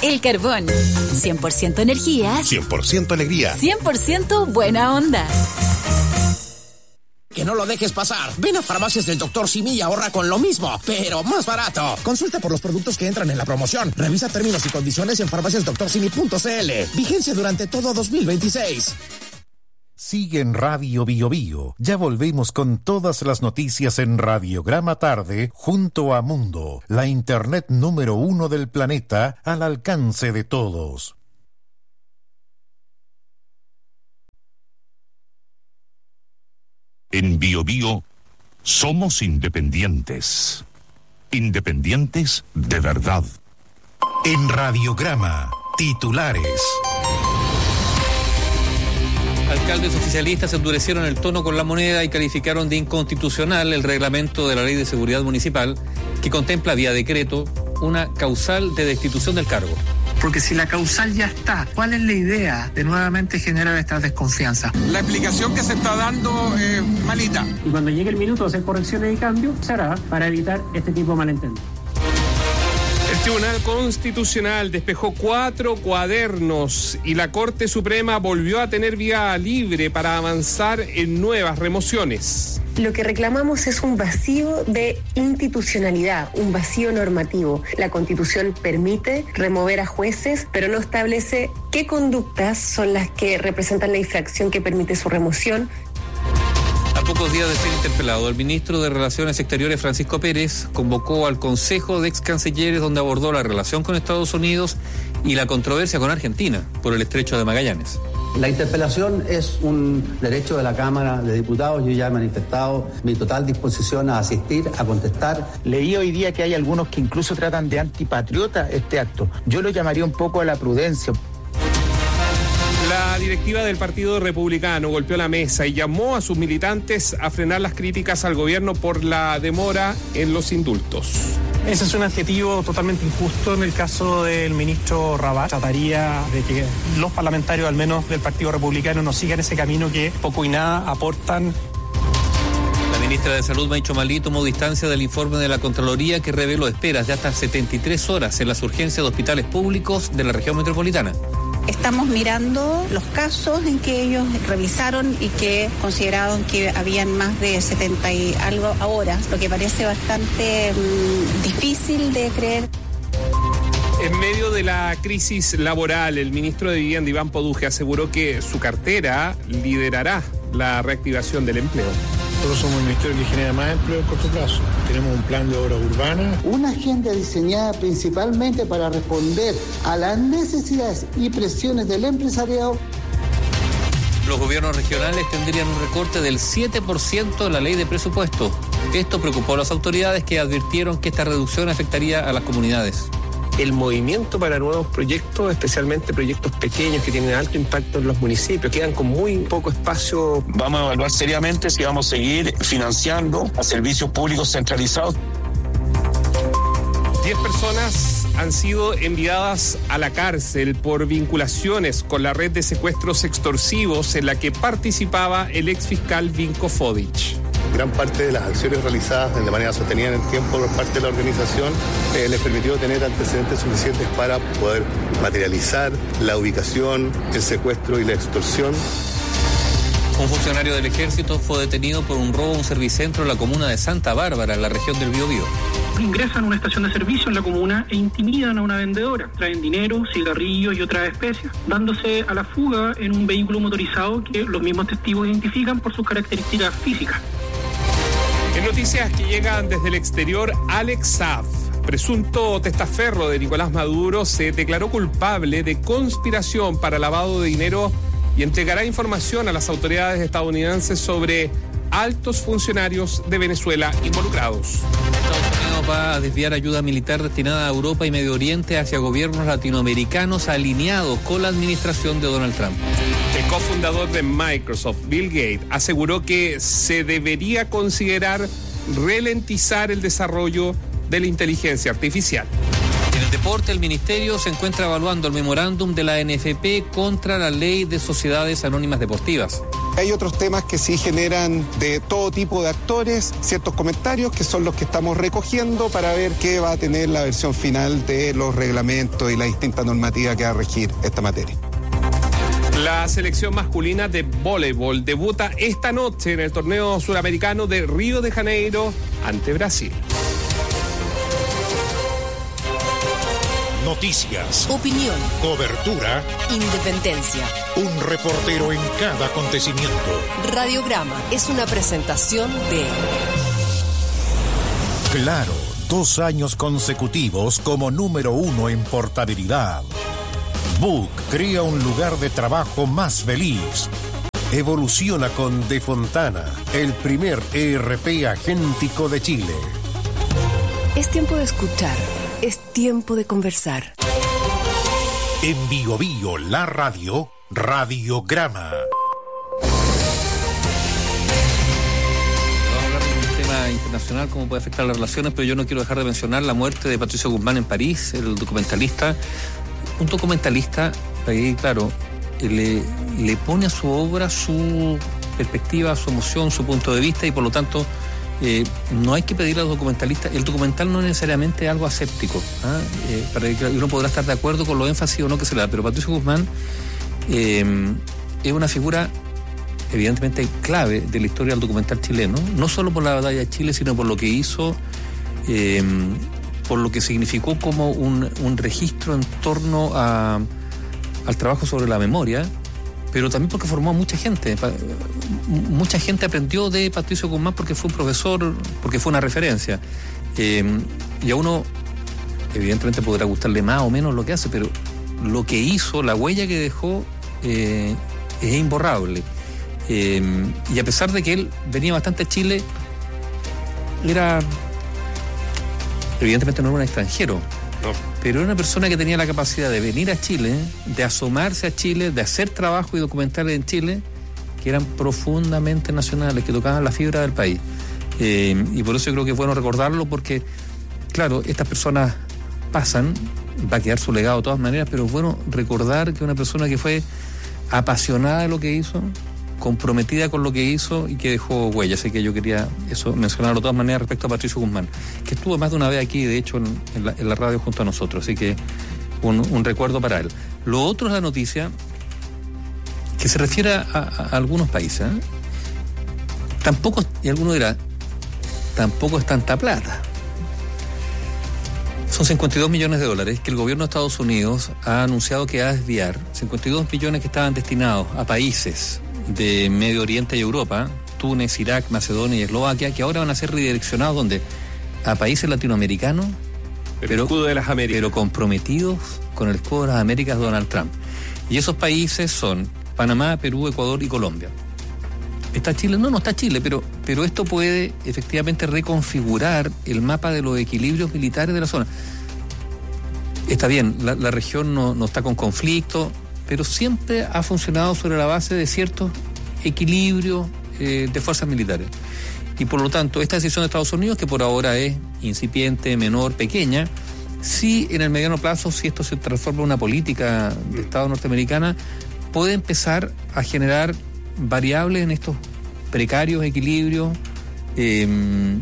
El Carbón. 100% energía. 100% alegría. 100% buena onda. Que no lo dejes pasar. Ven a Farmacias del Dr. Simi y ahorra con lo mismo, pero más barato. Consulta por los productos que entran en la promoción. Revisa términos y condiciones en farmaciasdoctorsimi.cl. Vigencia durante todo 2026. Sigue en Radio Bio Bio. Ya volvemos con todas las noticias en Radiograma Tarde junto a Mundo, la internet número 1 del planeta al alcance de todos. En Bio Bio somos independientes. Independientes de verdad. En Radiograma, titulares. Alcaldes oficialistas endurecieron el tono con la moneda y calificaron de inconstitucional el reglamento de la Ley de Seguridad Municipal que contempla vía decreto una causal de destitución del cargo. Porque si la causal ya está, ¿cuál es la idea de nuevamente generar esta desconfianza? La explicación que se está dando es malita. Y cuando llegue el minuto de hacer correcciones y cambios, se hará para evitar este tipo de malentendidos. El Tribunal Constitucional despejó 4 cuadernos y la Corte Suprema volvió a tener vía libre para avanzar en nuevas remociones. Lo que reclamamos es un vacío de institucionalidad, un vacío normativo. La Constitución permite remover a jueces, pero no establece qué conductas son las que representan la infracción que permite su remoción. A pocos días de ser interpelado, el ministro de Relaciones Exteriores, Francisco Pérez, convocó al Consejo de Ex Cancilleres, donde abordó la relación con Estados Unidos y la controversia con Argentina por el Estrecho de Magallanes. La interpelación es un derecho de la Cámara de Diputados. Yo ya he manifestado mi total disposición a asistir, a contestar. Leí hoy día que hay algunos que incluso tratan de antipatriota este acto. Yo lo llamaría un poco a la prudencia. La directiva del Partido Republicano golpeó la mesa y llamó a sus militantes a frenar las críticas al gobierno por la demora en los indultos. Ese es un adjetivo totalmente injusto en el caso del ministro Rabat. Trataría de que los parlamentarios, al menos del Partido Republicano, no sigan ese camino que poco y nada aportan. La ministra de Salud, Maicho Malí, tomó distancia del informe de la Contraloría que reveló esperas de hasta 73 horas en las urgencias de hospitales públicos de la región metropolitana. Estamos mirando los casos en que ellos revisaron y que consideraron que habían más de 70 y algo horas, lo que parece bastante difícil de creer. En medio de la crisis laboral, el ministro de Vivienda, Iván Poduje, aseguró que su cartera liderará la reactivación del empleo. Nosotros somos el ministerio que genera más empleo a corto plazo. Tenemos un plan de obras urbanas. Una agenda diseñada principalmente para responder a las necesidades y presiones del empresariado. Los gobiernos regionales tendrían un recorte del 7% en la ley de presupuesto. Esto preocupó a las autoridades que advirtieron que esta reducción afectaría a las comunidades. El movimiento para nuevos proyectos, especialmente proyectos pequeños que tienen alto impacto en los municipios, quedan con muy poco espacio. Vamos a evaluar seriamente si vamos a seguir financiando a servicios públicos centralizados. 10 personas han sido enviadas a la cárcel por vinculaciones con la red de secuestros extorsivos en la que participaba el exfiscal Vinko Fodic. Gran parte de las acciones realizadas de manera sostenida en el tiempo por parte de la organización les permitió tener antecedentes suficientes para poder materializar la ubicación, el secuestro y la extorsión. Un funcionario del ejército fue detenido por un robo a un servicentro en la comuna de Santa Bárbara, en la región del Biobío. Ingresan a una estación de servicio en la comuna e intimidan a una vendedora. Traen dinero, cigarrillos y otras especies, dándose a la fuga en un vehículo motorizado que los mismos testigos identifican por sus características físicas. En noticias que llegan desde el exterior, Alex Saab, presunto testaferro de Nicolás Maduro, se declaró culpable de conspiración para lavado de dinero y entregará información a las autoridades estadounidenses sobre altos funcionarios de Venezuela involucrados. Estados Unidos va a desviar ayuda militar destinada a Europa y Medio Oriente hacia gobiernos latinoamericanos alineados con la administración de Donald Trump. El cofundador de Microsoft, Bill Gates, aseguró que se debería considerar ralentizar el desarrollo de la inteligencia artificial. En el deporte, el ministerio se encuentra evaluando el memorándum de la NFP contra la ley de sociedades anónimas deportivas. Hay otros temas que sí generan de todo tipo de actores ciertos comentarios que son los que estamos recogiendo para ver qué va a tener la versión final de los reglamentos y la distinta normativa que va a regir esta materia. La selección masculina de voleibol debuta esta noche en el torneo suramericano de Río de Janeiro ante Brasil. Noticias, opinión, cobertura, independencia. Un reportero en cada acontecimiento. Radiograma es una presentación de Claro, 2 años consecutivos como número 1 en portabilidad. Book crea un lugar de trabajo más feliz. Evoluciona con De Fontana, el primer ERP agéntico de Chile. Es tiempo de escuchar, es tiempo de conversar. En Bio Bio, la radio, Radiograma. Vamos a hablar de un tema internacional, cómo puede afectar las relaciones, pero yo no quiero dejar de mencionar la muerte de Patricio Guzmán en París, el documentalista. Un documentalista, ahí claro, le pone a su obra su perspectiva, su emoción, su punto de vista, y por lo tanto no hay que pedirle a los documentalistas. El documental no es necesariamente algo aséptico, para que uno podrá estar de acuerdo con lo énfasis o no que se le da, pero Patricio Guzmán es una figura evidentemente clave de la historia del documental chileno, no solo por la batalla de Chile, sino por lo que hizo, por lo que significó como un registro en torno al trabajo sobre la memoria, pero también porque formó a mucha gente. Mucha gente aprendió de Patricio Guzmán porque fue un profesor, porque fue una referencia. Y a uno, evidentemente, podrá gustarle más o menos lo que hace, pero lo que hizo, la huella que dejó, es imborrable. Y a pesar de que él venía bastante a Chile, evidentemente no era un extranjero, no, pero era una persona que tenía la capacidad de venir a Chile, de asomarse a Chile, de hacer trabajo y documentales en Chile que eran profundamente nacionales, que tocaban la fibra del país. Y por eso yo creo que es bueno recordarlo, porque, claro, estas personas pasan, va a quedar su legado de todas maneras, pero es bueno recordar que una persona que fue apasionada de lo que hizo, comprometida con lo que hizo y que dejó huella. Así que yo quería eso mencionarlo de todas maneras respecto a Patricio Guzmán, que estuvo más de una vez aquí, de hecho, en la radio junto a nosotros. Así que un recuerdo para él. Lo otro es la noticia que se refiere a algunos países. Tampoco, y alguno dirá, tampoco es tanta plata. Son 52 millones de dólares que el gobierno de Estados Unidos ha anunciado que va a desviar. 52 millones que estaban destinados a países de Medio Oriente y Europa, Túnez, Irak, Macedonia y Eslovaquia, que ahora van a ser redireccionados ¿dónde? A países latinoamericanos, pero escudo de las Américas, pero comprometidos con el escudo de las Américas de Donald Trump. Y esos países son Panamá, Perú, Ecuador y Colombia. ¿Está Chile? No está Chile, pero esto puede efectivamente reconfigurar el mapa de los equilibrios militares de la zona. Está bien, la región no está con conflicto, pero siempre ha funcionado sobre la base de ciertos equilibrios de fuerzas militares. Y por lo tanto, esta decisión de Estados Unidos, que por ahora es incipiente, menor, pequeña, sí en el mediano plazo, si esto se transforma en una política de Estado norteamericana, puede empezar a generar variables en estos precarios equilibrios, y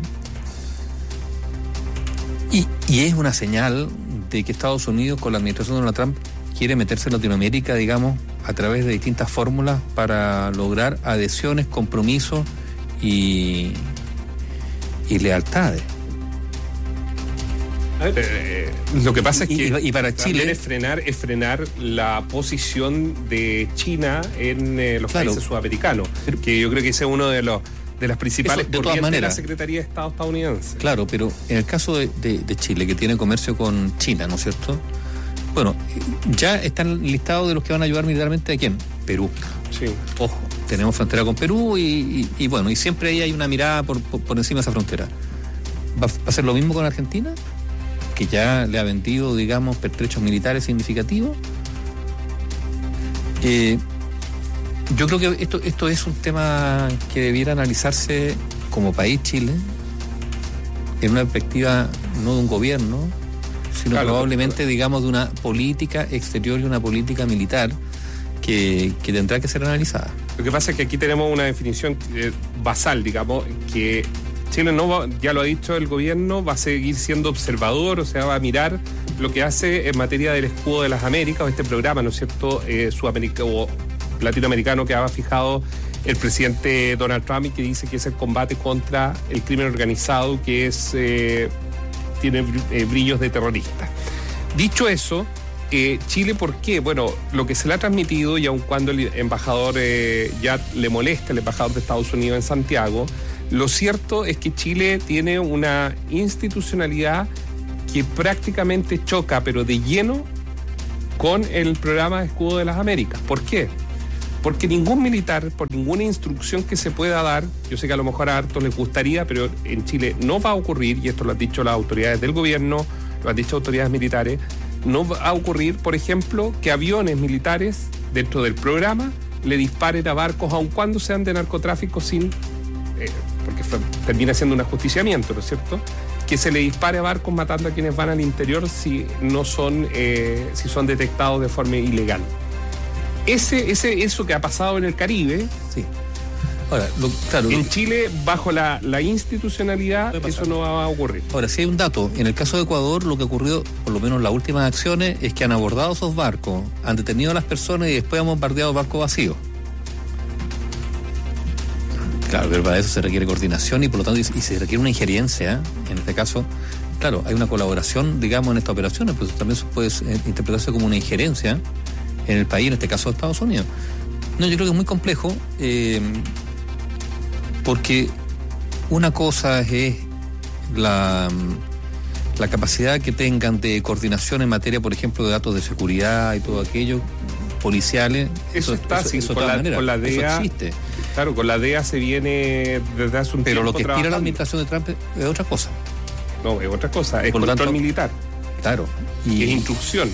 es una señal de que Estados Unidos, con la administración de Donald Trump, quiere meterse en Latinoamérica, digamos, a través de distintas fórmulas para lograr adhesiones, compromisos y lealtades. Lo que pasa es que y para Chile es frenar la posición de China en los países sudamericanos, que yo creo que ese es uno de las principales corrientes de la Secretaría de Estado estadounidense. Claro, pero en el caso de Chile, que tiene comercio con China, ¿no es cierto? Bueno, ya están listados de los que van a ayudar militarmente. ¿A quién? Perú. Sí. Ojo, tenemos frontera con Perú y bueno, y siempre ahí hay una mirada por encima de esa frontera. ¿Va a ser lo mismo con Argentina? Que ya le ha vendido, digamos, pertrechos militares significativos. Yo creo que esto es un tema que debiera analizarse como país Chile, en una perspectiva no de un gobierno, sino probablemente, digamos, de una política exterior y una política militar que tendrá que ser analizada. Lo que pasa es que aquí tenemos una definición basal, digamos, que Chile no va, ya lo ha dicho el gobierno, va a seguir siendo observador, o sea, va a mirar lo que hace en materia del escudo de las Américas, o este programa, ¿no es cierto?, sudamericano o latinoamericano que ha fijado el presidente Donald Trump y que dice que es el combate contra el crimen organizado, que es tiene brillos de terrorista. Dicho eso, Chile, ¿por qué? Bueno, lo que se le ha transmitido, y aun cuando el embajador ya le molesta, el embajador de Estados Unidos en Santiago, lo cierto es que Chile tiene una institucionalidad que prácticamente choca, pero de lleno, con el programa de Escudo de las Américas. ¿Por qué? Porque ningún militar, por ninguna instrucción que se pueda dar, yo sé que a lo mejor a hartos les gustaría, pero en Chile no va a ocurrir, y esto lo han dicho las autoridades del gobierno, lo han dicho autoridades militares, no va a ocurrir, por ejemplo, que aviones militares dentro del programa le disparen a barcos aun cuando sean de narcotráfico sin... porque termina siendo un ajusticiamiento, ¿no es cierto?, que se le dispare a barcos matando a quienes van al interior si no son, si son detectados de forma ilegal. Eso que ha pasado en el Caribe, sí. Ahora, claro, en Chile, bajo la institucionalidad, eso no va a ocurrir. Ahora, si hay un dato, en el caso de Ecuador, lo que ha ocurrido, por lo menos las últimas acciones, es que han abordado esos barcos, han detenido a las personas y después han bombardeado barcos vacíos. Claro, pero para eso se requiere coordinación y por lo tanto y se requiere una injerencia, en este caso, claro, hay una colaboración, digamos, en estas operaciones, pero también eso puede interpretarse como una injerencia en el país, en este caso Estados Unidos. No, yo creo que es muy complejo, porque una cosa es la capacidad que tengan de coordinación en materia, por ejemplo, de datos de seguridad y todo aquello, policiales. Eso está, sí, con la DEA, eso existe. Claro, con la DEA se viene desde hace un tiempo. Pero lo que trabajando. tira la administración de Trump es otra cosa. No, es otra cosa, es por control tanto, militar. Claro. Y es instrucción.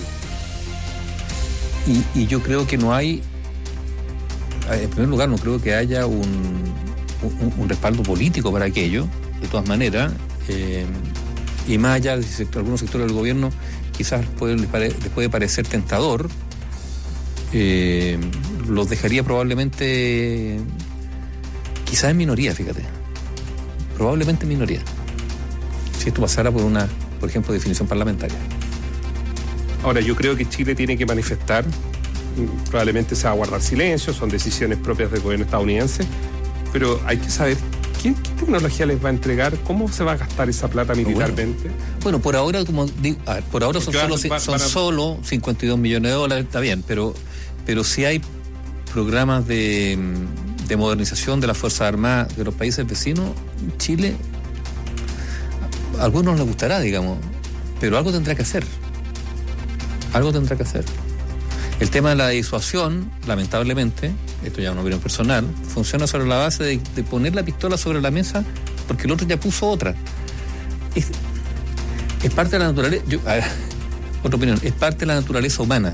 Y yo creo que no hay, en primer lugar, no creo que haya un respaldo político para aquello, de todas maneras, y más allá de algunos sectores del gobierno, quizás les puede parecer tentador, los dejaría probablemente, quizás en minoría, fíjate, probablemente en minoría, si esto pasara por una, por ejemplo, definición parlamentaria. Ahora, yo creo que Chile tiene que manifestar, probablemente se va a guardar silencio, son decisiones propias del gobierno estadounidense, pero hay que saber qué tecnología les va a entregar, cómo se va a gastar esa plata militarmente. Bueno, por ahora, como digo, por ahora son solo 52 millones de dólares, está bien, pero si hay programas de modernización de las Fuerzas Armadas de los países vecinos, Chile, a algunos les gustará, digamos, pero algo tendrá que hacer. Algo tendrá que hacer. El tema de la disuasión, lamentablemente, esto ya es una opinión personal, funciona sobre la base de poner la pistola sobre la mesa porque el otro ya puso otra. Es parte de la naturaleza. Otra opinión, es parte de la naturaleza humana.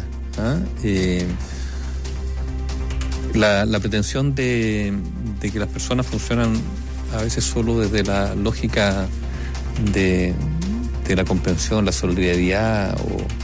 La pretensión de que las personas funcionan a veces solo desde la lógica de la comprensión, la solidaridad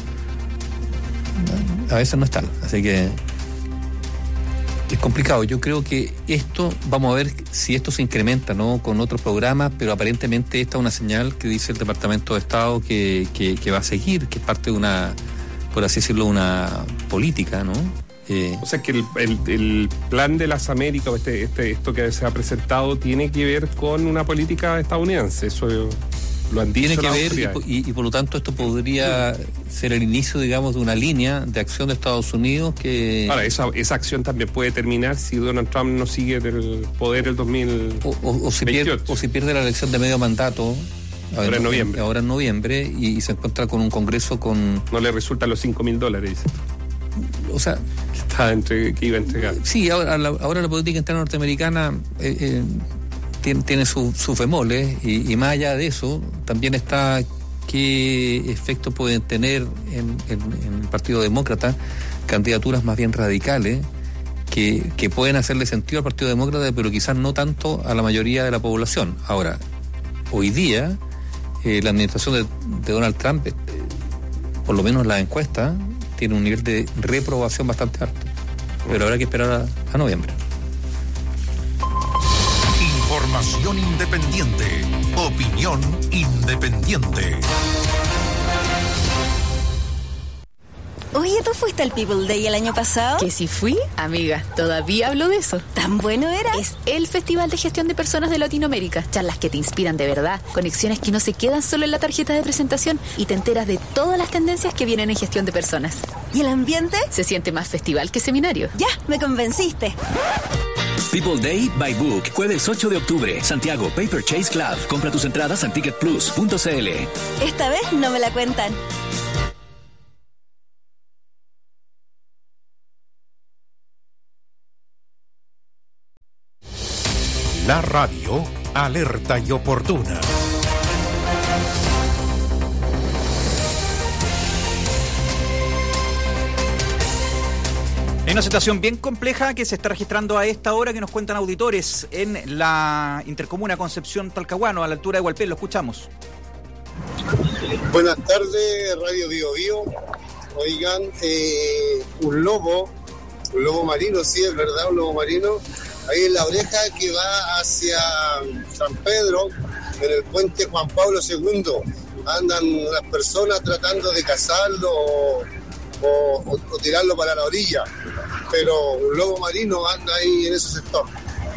a veces no es tal, así que es complicado. Yo creo que esto, vamos a ver si esto se incrementa, ¿no?, con otros programas, pero aparentemente esta es una señal que dice el Departamento de Estado que va a seguir, que es parte de una, por así decirlo, una política, ¿no? O sea que el plan de las Américas, esto que se ha presentado, tiene que ver con una política estadounidense, eso lo han dicho. Tiene que ver y por lo tanto esto podría ser el inicio, digamos, de una línea de acción de Estados Unidos que... Ahora, esa acción también puede terminar si Donald Trump no sigue en el poder el 2028. O si pierde la elección de medio mandato. Ahora en noviembre. Y se encuentra con un Congreso con... No le resultan los $5,000, dice. O sea... que iba a entregar. Sí, ahora la política interna norteamericana tiene sus bemoles y más allá de eso también está qué efecto pueden tener en el Partido Demócrata candidaturas más bien radicales que pueden hacerle sentido al Partido Demócrata, pero quizás no tanto a la mayoría de la población. Ahora, hoy día la administración de Donald Trump, por lo menos la encuesta, tiene un nivel de reprobación bastante alto, pero habrá que esperar a noviembre. Información independiente. Opinión independiente. Oye, ¿tú fuiste al People Day el año pasado? ¿Que si fui? Amiga, todavía hablo de eso. ¿Tan bueno era? Es el Festival de Gestión de Personas de Latinoamérica. Charlas que te inspiran de verdad, conexiones que no se quedan solo en la tarjeta de presentación y te enteras de todas las tendencias que vienen en gestión de personas. ¿Y el ambiente? Se siente más festival que seminario. Ya, me convenciste. People Day by Book, jueves 8 de octubre, Santiago, Paper Chase Club. Compra tus entradas en ticketplus.cl. Esta vez no me la cuentan. La radio, alerta y oportuna. Hay una situación bien compleja que se está registrando a esta hora que nos cuentan auditores en la intercomuna Concepción Talcahuano, a la altura de Hualpén. Lo escuchamos. Buenas tardes, Radio Bio Bio. Oigan, un lobo marino, sí, es verdad, un lobo marino, ahí en la oreja que va hacia San Pedro, en el puente Juan Pablo II. Andan las personas tratando de cazarlo o tirarlo para la orilla, pero un lobo marino anda ahí en ese sector.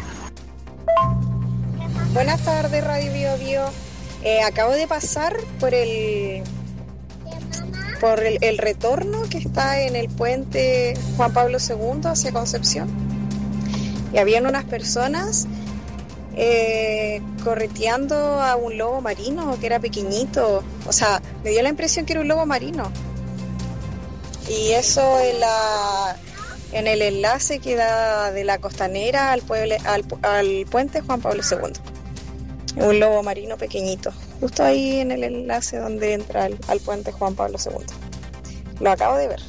Buenas tardes, Radio Bio Bio. Acabo de pasar por el retorno que está en el puente Juan Pablo II hacia Concepción, y habían unas personas correteando a un lobo marino que era pequeñito. O sea, me dio la impresión que era un lobo marino, y eso en el enlace que da de la Costanera al puente Juan Pablo II. Un lobo marino pequeñito, justo ahí en el enlace donde entra al puente Juan Pablo II. Lo acabo de ver.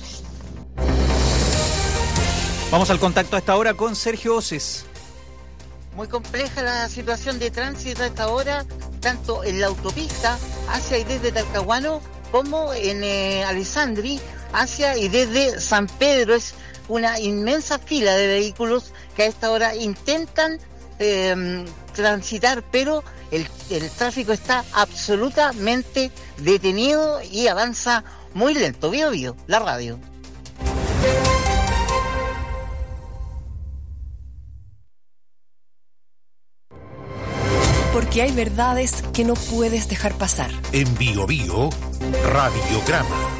Vamos al contacto a esta hora con Sergio Oces. Muy compleja la situación de tránsito a esta hora, tanto en la autopista hacia y desde Talcahuano como en Alessandri hacia y desde San Pedro. Es una inmensa fila de vehículos que a esta hora intentan transitar, pero el tráfico está absolutamente detenido y avanza muy lento. Bio Bio, la radio. Porque hay verdades que no puedes dejar pasar. En Bio Bio, Radiograma.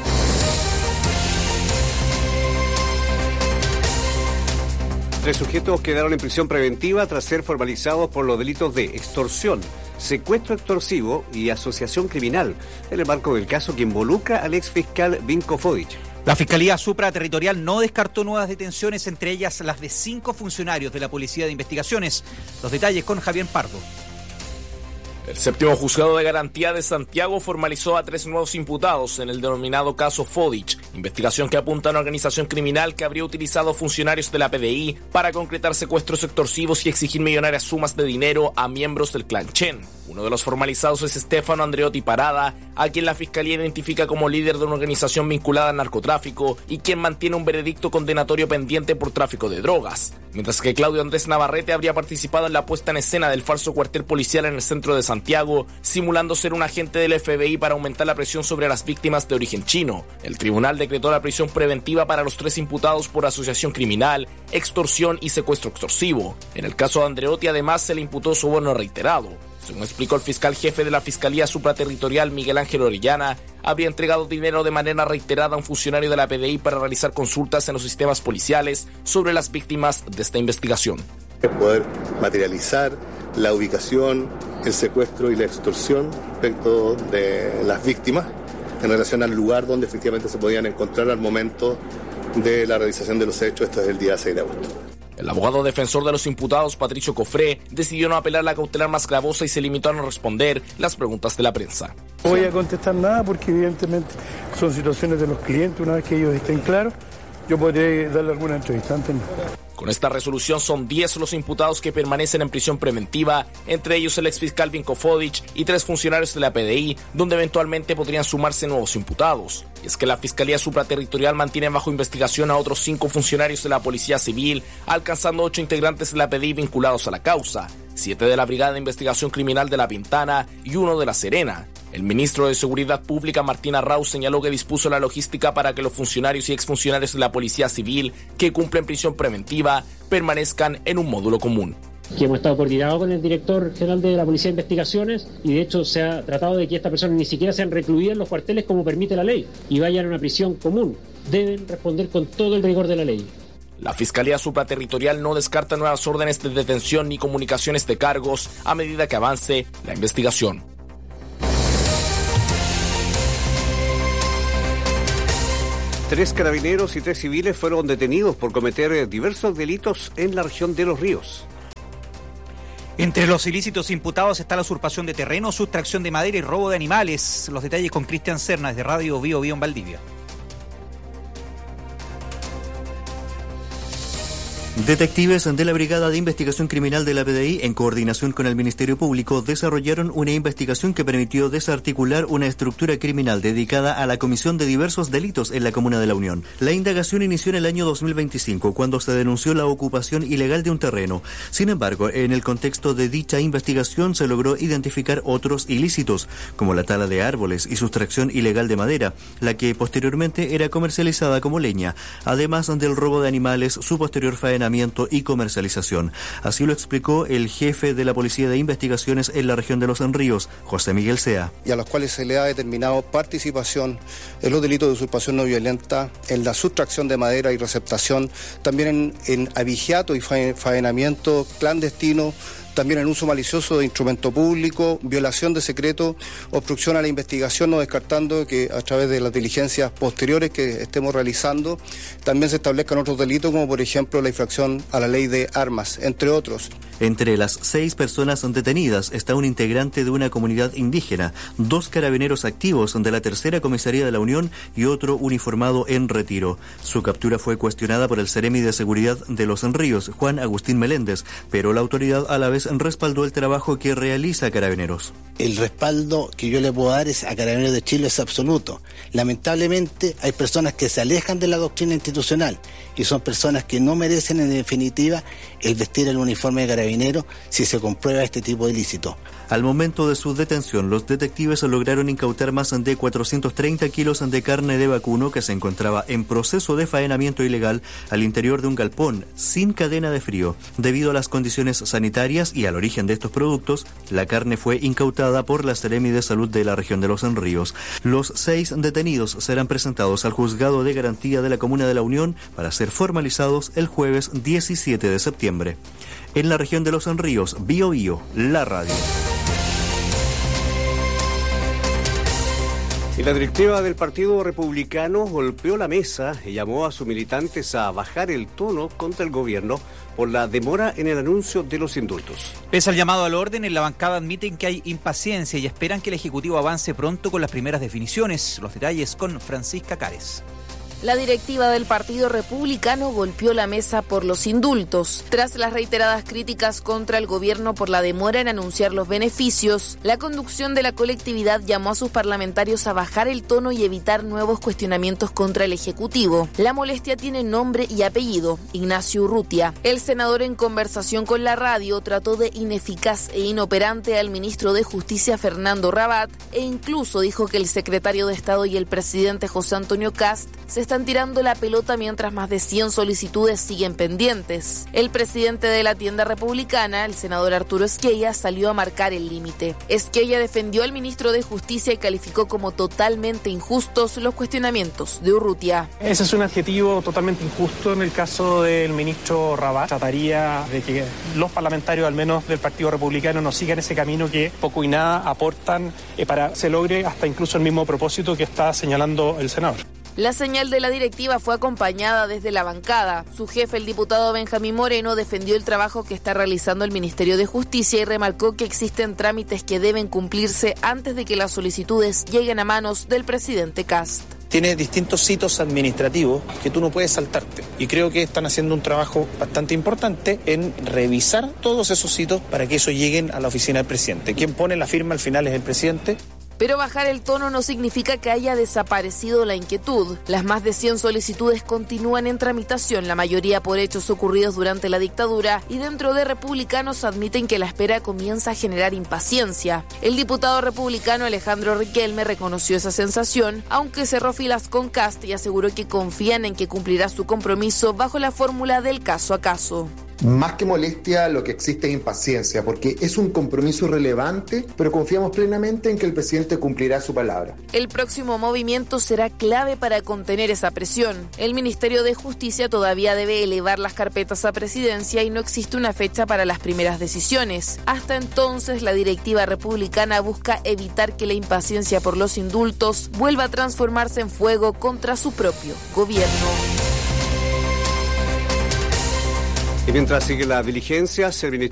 Tres sujetos quedaron en prisión preventiva tras ser formalizados por los delitos de extorsión, secuestro extorsivo y asociación criminal, en el marco del caso que involucra al exfiscal Vinko Fodic. La Fiscalía Supraterritorial no descartó nuevas detenciones, entre ellas las de 5 funcionarios de la Policía de Investigaciones. Los detalles con Javier Pardo. El séptimo juzgado de garantía de Santiago formalizó a 3 nuevos imputados en el denominado caso Fodic, investigación que apunta a una organización criminal que habría utilizado funcionarios de la PDI para concretar secuestros extorsivos y exigir millonarias sumas de dinero a miembros del clan Chen. Uno de los formalizados es Stefano Andreotti Parada, a quien la Fiscalía identifica como líder de una organización vinculada al narcotráfico y quien mantiene un veredicto condenatorio pendiente por tráfico de drogas. Mientras que Claudio Andrés Navarrete habría participado en la puesta en escena del falso cuartel policial en el centro de Santiago, simulando ser un agente del FBI para aumentar la presión sobre las víctimas de origen chino. El tribunal decretó la prisión preventiva para los 3 imputados por asociación criminal, extorsión y secuestro extorsivo. En el caso de Andreotti, además, se le imputó soborno reiterado. Según explicó el fiscal jefe de la Fiscalía Supraterritorial, Miguel Ángel Orellana, habría entregado dinero de manera reiterada a un funcionario de la PDI para realizar consultas en los sistemas policiales sobre las víctimas de esta investigación. Poder materializar la ubicación, el secuestro y la extorsión respecto de las víctimas en relación al lugar donde efectivamente se podían encontrar al momento de la realización de los hechos. Esto es el día 6 de agosto. El abogado defensor de los imputados, Patricio Cofré, decidió no apelar la cautelar más gravosa y se limitó a no responder las preguntas de la prensa. No voy a contestar nada porque evidentemente son situaciones de los clientes. Una vez que ellos estén claros, yo podré darle alguna entrevista. Antes no. Con esta resolución son 10 los imputados que permanecen en prisión preventiva, entre ellos el exfiscal Vinko Fodic y 3 funcionarios de la PDI, donde eventualmente podrían sumarse nuevos imputados. Y es que la Fiscalía Supraterritorial mantiene bajo investigación a otros 5 funcionarios de la Policía Civil, alcanzando 8 integrantes de la PDI vinculados a la causa, 7 de la Brigada de Investigación Criminal de La Pintana y 1 de La Serena. El ministro de Seguridad Pública, Martín Arrauz, señaló que dispuso la logística para que los funcionarios y exfuncionarios de la Policía Civil que cumplen prisión preventiva permanezcan en un módulo común. Que hemos estado coordinados con el director general de la Policía de Investigaciones y de hecho se ha tratado de que estas personas ni siquiera sean recluidas en los cuarteles como permite la ley y vayan a una prisión común. Deben responder con todo el rigor de la ley. La Fiscalía Supraterritorial no descarta nuevas órdenes de detención ni comunicaciones de cargos a medida que avance la investigación. 3 carabineros y 3 civiles fueron detenidos por cometer diversos delitos en la región de Los Ríos. Entre los ilícitos imputados está la usurpación de terreno, sustracción de madera y robo de animales. Los detalles con Cristian Cernas de Radio Bio Bio en Valdivia. Detectives de la Brigada de Investigación Criminal de la PDI, en coordinación con el Ministerio Público, desarrollaron una investigación que permitió desarticular una estructura criminal dedicada a la comisión de diversos delitos en la Comuna de La Unión. La indagación inició en el año 2025, cuando se denunció la ocupación ilegal de un terreno. Sin embargo, en el contexto de dicha investigación se logró identificar otros ilícitos, como la tala de árboles y sustracción ilegal de madera, la que posteriormente era comercializada como leña, además del robo de animales, su posterior faenamiento y comercialización. Así lo explicó el jefe de la Policía de Investigaciones en la región de Los Ríos, José Miguel Sea. Y a los cuales se le ha determinado participación en los delitos de usurpación no violenta, en la sustracción de madera y receptación, también en abigeato y faenamiento clandestino, también en uso malicioso de instrumento público, violación de secreto, obstrucción a la investigación, no descartando que a través de las diligencias posteriores que estemos realizando también se establezcan otros delitos, como por ejemplo la infracción a la ley de armas, entre otros. Entre las 6 personas detenidas está un integrante de una comunidad indígena, 2 carabineros activos de la Tercera Comisaría de la Unión y otro uniformado en retiro. Su captura fue cuestionada por el Seremi de Seguridad de Los Ríos, Juan Agustín Meléndez, pero la autoridad a la vez respaldó el trabajo que realiza Carabineros. El respaldo que yo le puedo dar a Carabineros de Chile es absoluto. Lamentablemente hay personas que se alejan de la doctrina institucional y son personas que no merecen en definitiva el vestir el uniforme de Carabineros si se comprueba este tipo de ilícito. Al momento de su detención, los detectives lograron incautar más de 430 kilos de carne de vacuno que se encontraba en proceso de faenamiento ilegal al interior de un galpón sin cadena de frío. Debido a las condiciones sanitarias y al origen de estos productos, la carne fue incautada por la Seremi de Salud de la región de Los Ríos. Los 6 detenidos serán presentados al Juzgado de Garantía de la Comuna de La Unión para ser formalizados el jueves 17 de septiembre. En la región de Los Ríos, Bio Bio, la radio. Y la directiva del Partido Republicano golpeó la mesa y llamó a sus militantes a bajar el tono contra el gobierno por la demora en el anuncio de los indultos. Pese al llamado al orden, en la bancada admiten que hay impaciencia y esperan que el Ejecutivo avance pronto con las primeras definiciones. Los detalles con Francisca Cares. La directiva del Partido Republicano golpeó la mesa por los indultos. Tras las reiteradas críticas contra el gobierno por la demora en anunciar los beneficios, la conducción de la colectividad llamó a sus parlamentarios a bajar el tono y evitar nuevos cuestionamientos contra el Ejecutivo. La molestia tiene nombre y apellido: Ignacio Urrutia. El senador, en conversación con la radio, trató de ineficaz e inoperante al ministro de Justicia, Fernando Rabat, e incluso dijo que el secretario de Estado y el presidente José Antonio Kast se están tirando la pelota mientras más de 100 solicitudes siguen pendientes. El presidente de la tienda republicana, el senador Arturo Esquella, salió a marcar el límite. Esquella defendió al ministro de Justicia y calificó como totalmente injustos los cuestionamientos de Urrutia. Ese es un adjetivo totalmente injusto en el caso del ministro Rabat. Trataría de que los parlamentarios, al menos del Partido Republicano, no sigan ese camino que poco y nada aportan para que se logre hasta incluso el mismo propósito que está señalando el senador. La señal de la directiva fue acompañada desde la bancada. Su jefe, el diputado Benjamín Moreno, defendió el trabajo que está realizando el Ministerio de Justicia y remarcó que existen trámites que deben cumplirse antes de que las solicitudes lleguen a manos del presidente Kast. tiene distintos hitos administrativos que tú no puedes saltarte. Y creo que están haciendo un trabajo bastante importante en revisar todos esos hitos para que eso lleguen a la oficina del presidente. Quien pone la firma al final es el presidente. Pero bajar el tono no significa que haya desaparecido la inquietud. Las más de 100 solicitudes continúan en tramitación, la mayoría por hechos ocurridos durante la dictadura, y dentro de republicanos admiten que la espera comienza a generar impaciencia. El diputado republicano Alejandro Riquelme reconoció esa sensación, aunque cerró filas con Kast y aseguró que confían en que cumplirá su compromiso bajo la fórmula del caso a caso. Más que molestia, lo que existe es impaciencia, porque es un compromiso relevante, pero confiamos plenamente en que el presidente cumplirá su palabra. El próximo movimiento será clave para contener esa presión. El Ministerio de Justicia todavía debe elevar las carpetas a presidencia y no existe una fecha para las primeras decisiones. Hasta entonces, la directiva republicana busca evitar que la impaciencia por los indultos vuelva a transformarse en fuego contra su propio gobierno. Y mientras sigue la diligencia, el